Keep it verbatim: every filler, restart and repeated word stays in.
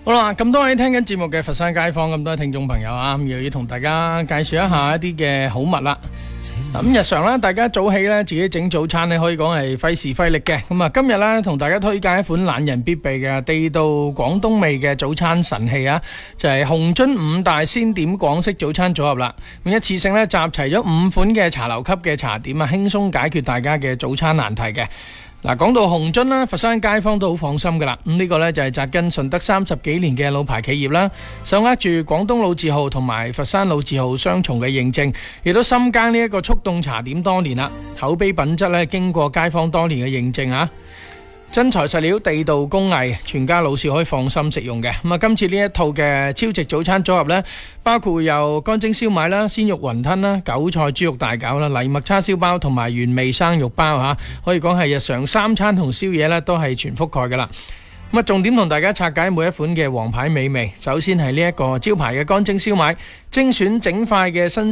好啦，咁多位聽緊節目嘅佛山街坊，咁多位聽眾朋友啊，又要同大家介紹一下一啲嘅好物啦。咁日常咧，大家早起咧，自己整早餐咧，可以講係費時費力嘅。咁啊，今日咧同大家推介一款懶人必備嘅地道廣東味嘅早餐神器啊，就係紅樽五大鮮點廣式早餐組合啦。咁一次性咧集齊咗五款嘅茶樓級嘅茶點啊，輕鬆解決大家嘅早餐難題嘅。嗱，講到紅樽啦，佛山街坊都好放心噶啦。咁呢個呢，就係扎根順德三十幾年嘅老牌企業啦，手握住廣東老字號同埋佛山老字號雙重嘅認證，亦都深耕呢一個速凍茶點多年啦，口碑品質呢，經過街坊多年嘅認證啊。真材實料，地道工藝，全家老少可以放心食用嘅。咁啊，今次呢一套嘅超值早餐組合呢，包括有乾蒸燒賣啦、鮮肉雲吞啦、韭菜豬肉大餃啦、藜麥叉燒包同埋原味生肉包吓，可以講係日常三餐同宵夜呢都係全覆蓋噶啦。咁啊，重點同大家拆解每一款嘅王牌美味。首先係呢一個招牌嘅乾蒸燒賣，精選整塊嘅新